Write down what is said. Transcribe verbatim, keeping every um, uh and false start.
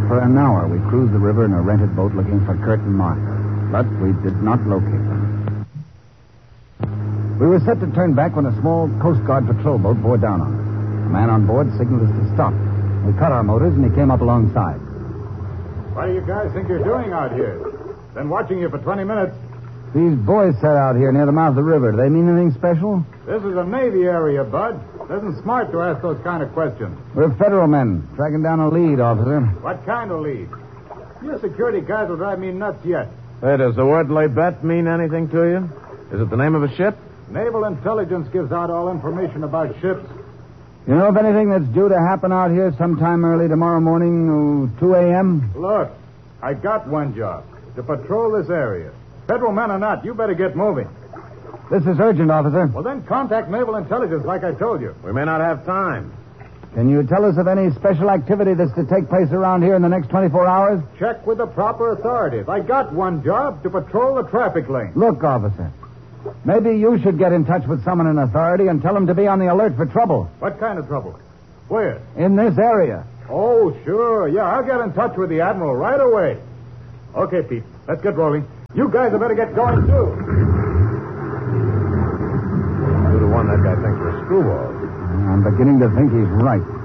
For an hour, we cruised the river in a rented boat looking for Kurt and Martha, but we did not locate them. We were set to turn back when a small Coast Guard patrol boat bore down on us. The man on board signaled us to stop. We cut our motors, and he came up alongside. What do you guys think you're doing out here? Been watching you for twenty minutes. These boys set out here near the mouth of the river. Do they mean anything special? This is a Navy area, Bud. It isn't smart to ask those kind of questions. We're federal men, tracking down a lead, officer. What kind of lead? Your security guys will drive me nuts yet. Hey, does the word Labette mean anything to you? Is it the name of a ship? Naval intelligence gives out all information about ships. You know of anything that's due to happen out here sometime early tomorrow morning, oh, two a.m.? Look, I got one job, to patrol this area. Federal men or not, you better get moving. This is urgent, officer. Well, then contact Naval Intelligence like I told you. We may not have time. Can you tell us of any special activity that's to take place around here in the next twenty-four hours? Check with the proper authorities. I got one job, to patrol the traffic lane. Look, officer, maybe you should get in touch with someone in authority and tell them to be on the alert for trouble. What kind of trouble? Where? In this area. Oh, sure. Yeah, I'll get in touch with the Admiral right away. Okay, Pete, let's get rolling. You guys had better get going, too. Two to one, that guy thinks we're screwballs. I'm beginning to think he's right.